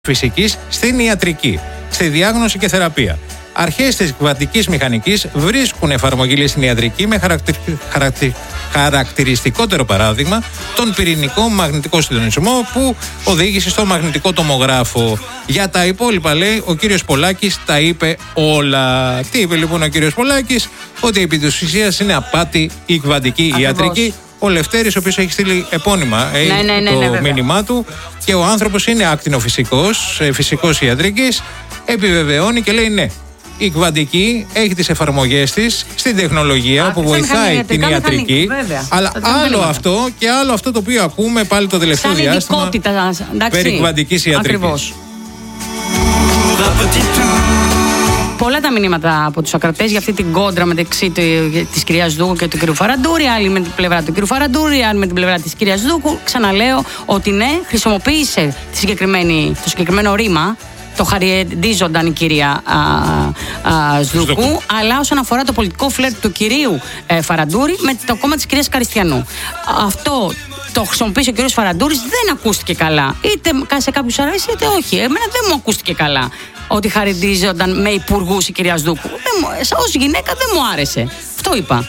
φυσικής στην ιατρική, στη διάγνωση και θεραπεία. Αρχές της κβαντικής μηχανικής βρίσκουν εφαρμογή στην ιατρική με χαρακτηριστικότερο παράδειγμα τον πυρηνικό μαγνητικό συντονισμό που οδήγησε στο μαγνητικό τομογράφο. Για τα υπόλοιπα, λέει, ο κύριος Πολάκης τα είπε όλα. Τι είπε λοιπόν ο κύριος Πολάκης? Ότι επί της ουσίας είναι απάτη η κβαντική ιατρική. Ο Λευτέρης, ο οποίος έχει στείλει επώνυμα το μήνυμά του, και ο άνθρωπος είναι ακτινοφυσικός, φυσικός ιατρικής, επιβεβαιώνει και λέει ναι. Η κβαντική έχει τις εφαρμογές της στην τεχνολογία που βοηθάει την ιατρική. Αλλά άλλο αυτό και άλλο αυτό το οποίο ακούμε πάλι το τελευταίο διάστημα περί κβαντικής ιατρικής. Πολλά τα μηνύματα από τους ακροατές για αυτή την κόντρα μεταξύ της κυρίας Δούκου και του κυρίου Φαραντούρη. Άλλοι με την πλευρά του κυρίου Φαραντούρη, άλλοι με την πλευρά της κυρίας Δούκου. Ξαναλέω ότι ναι, χρησιμοποίησε το συγκεκριμένο ρήμα. Το χαριεντίζονταν η κυρία Σδούκου, αλλά όσον αφορά το πολιτικό φλερτ του κυρίου Φαραντούρη με το κόμμα της κυρίας Καριστιανού. Αυτό το χρησιμοποίησε ο κύριος Φαραντούρης, δεν ακούστηκε καλά. Είτε σε κάποιους αρέσει, είτε όχι. Εμένα δεν μου ακούστηκε καλά ότι χαριεντίζονταν με υπουργούς η κυρία Σδούκου. Ως γυναίκα δεν μου άρεσε. Αυτό είπα.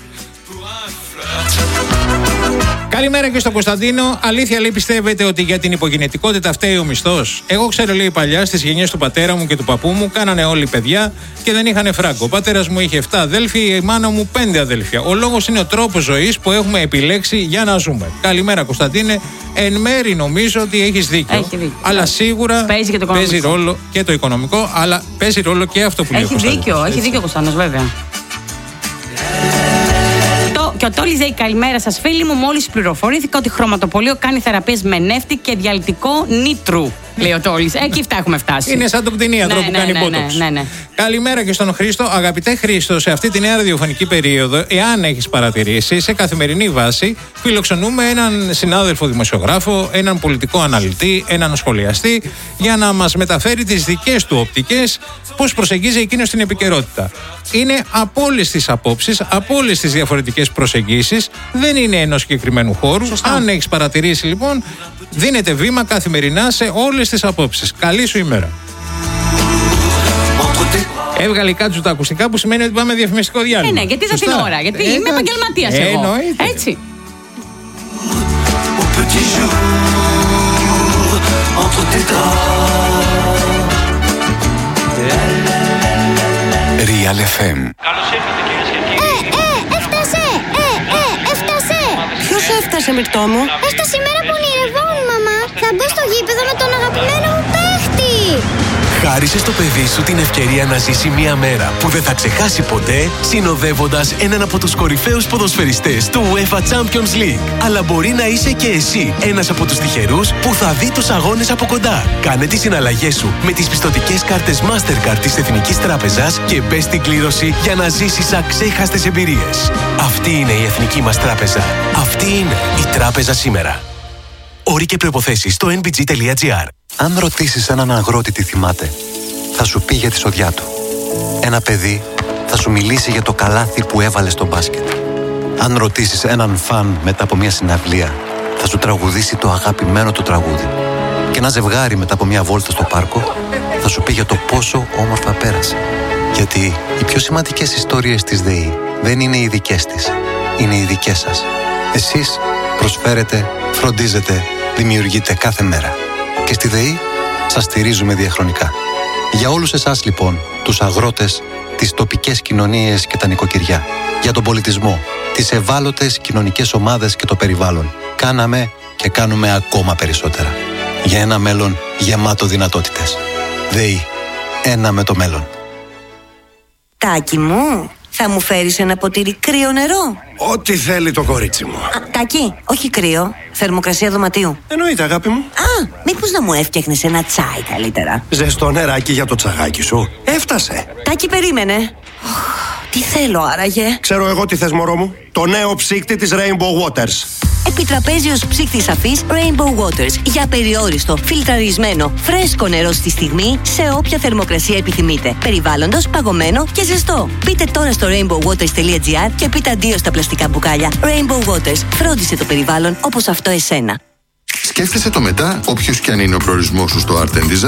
Καλημέρα και στον Κωνσταντίνο. Αλήθεια, λέει, πιστεύετε ότι για την υπογεννητικότητα φταίει ο μισθός? Εγώ ξέρω, λέει, παλιά στις γενιές του πατέρα μου και του παππού μου κάνανε όλοι παιδιά και δεν είχαν φράγκο. Ο πατέρας μου είχε 7 αδέλφια, η μάνα μου 5 αδέλφια. Ο λόγος είναι ο τρόπος ζωής που έχουμε επιλέξει για να ζούμε. Καλημέρα, Κωνσταντίνε. Εν μέρη νομίζω ότι έχεις δίκιο. Αλλά σίγουρα παίζει ρόλο και το οικονομικό, αλλά παίζει ρόλο και αυτό που λέει ο Κωνσταντίνος. Έχει δίκιο ο Κωνσταντίνος, βέβαια. Και ο Τόλης λέει: καλημέρα σας, φίλοι μου. Μόλις πληροφορήθηκα ότι χρωματοπωλείο κάνει θεραπείες με νεύτη και διαλυτικό νήτρου. Λέει ο Τόλης. Εκεί έχουμε φτάσει. Είναι σαν το κτηνίατρο που κάνει μπότοξ. Ναι. Καλημέρα και στον Χρήστο. Αγαπητέ Χρήστο, σε αυτή τη νέα ραδιοφωνική περίοδο, εάν έχεις παρατηρήσει, σε καθημερινή βάση φιλοξενούμε έναν συνάδελφο δημοσιογράφο, έναν πολιτικό αναλυτή, έναν σχολιαστή, για να μας μεταφέρει τις δικές του οπτικές, πώς προσεγγίζει εκείνος την επικαιρότητα. Είναι από όλες τις απόψεις, από όλες τις διαφορετικές προσεγγίσεις, δεν είναι ενός συγκεκριμένου χώρου. Σωστά. Αν έχεις παρατηρήσει, λοιπόν, δίνεται βήμα καθημερινά σε όλες τις απόψεις. Καλή σου ημέρα. Έβγαλε κάτι τα ακουστικά, που σημαίνει ότι πάμε διαφημιστικό διάλειμμα. Ναι, γιατί δεν την ώρα, γιατί είμαι επαγγελματίας εγώ. Έτσι. Real FM. Καλώς ήρθατε, κυρίες και κύριοι. Έφτασε! Ποιος έφτασε, Μυρτώ μου? Έφτασε η μέρα που ονειρευόμουν, μαμά. Θα μπω στο γήπεδο με τον αγαπημένο μου παίχτη. Χάρισε στο παιδί σου την ευκαιρία να ζήσει μια μέρα που δεν θα ξεχάσει ποτέ, συνοδεύοντας έναν από τους κορυφαίους ποδοσφαιριστές του UEFA Champions League. Αλλά μπορεί να είσαι και εσύ ένας από τους τυχερούς που θα δει τους αγώνες από κοντά. Κάνε τις συναλλαγές σου με τις πιστωτικές κάρτες Mastercard της Εθνικής Τράπεζας και μπες στην κλήρωση για να ζήσεις αξέχαστες εμπειρίες. Αυτή είναι η Εθνική μας Τράπεζα. Αυτή είναι η Τράπεζα σήμερα. Όροι και προϋποθέσεις στο nbg.gr. Αν ρωτήσεις έναν αγρότη τι θυμάται, θα σου πει για τη σοδιά του. Ένα παιδί θα σου μιλήσει για το καλάθι που έβαλε στο μπάσκετ. Αν ρωτήσεις έναν φαν μετά από μια συναυλία, θα σου τραγουδήσει το αγαπημένο του τραγούδι. Και ένα ζευγάρι μετά από μια βόλτα στο πάρκο θα σου πει για το πόσο όμορφα πέρασε. Γιατί οι πιο σημαντικές ιστορίες της ΔΕΗ δεν είναι οι δικές της, είναι οι δικές σας. Εσείς προσφέρετε, φροντίζετε, δημιουργείτε κάθε μέρα. Και στη ΔΕΗ σας στηρίζουμε διαχρονικά. Για όλους εσάς, λοιπόν, τους αγρότες, τις τοπικές κοινωνίες και τα νοικοκυριά, για τον πολιτισμό, τις ευάλωτες κοινωνικές ομάδες και το περιβάλλον, κάναμε και κάνουμε ακόμα περισσότερα. Για ένα μέλλον γεμάτο δυνατότητες. ΔΕΗ. Ένα με το μέλλον. Τάκη μου, θα μου φέρεις ένα ποτήρι κρύο νερό? Ό,τι θέλει το κορίτσι μου. Τάκη, όχι κρύο, θερμοκρασία δωματίου. Εννοείται, αγάπη μου. Μήπως να μου έφτιαχνες ένα τσάι καλύτερα? Ζεστό νεράκι για το τσαγάκι σου. Έφτασε. Τάκη, περίμενε. Τι θέλω άραγε? Ξέρω εγώ τι θες, μωρό μου. Το νέο ψύκτη της Rainbow Waters. Επιτραπέζιος ψύκτης αφής Rainbow Waters. Για περιόριστο, φιλτραρισμένο, φρέσκο νερό στη στιγμή, σε όποια θερμοκρασία επιθυμείτε. Περιβάλλοντος, παγωμένο και ζεστό. Μπείτε τώρα στο rainbowwaters.gr και πείτε αντίο στα πλαστικά μπουκάλια. Rainbow Waters. Φρόντισε το περιβάλλον όπως αυτό εσένα. Σκέφτεσαι το μετά, όποιος και αν είναι ο προορισμός σου στο Art & Design.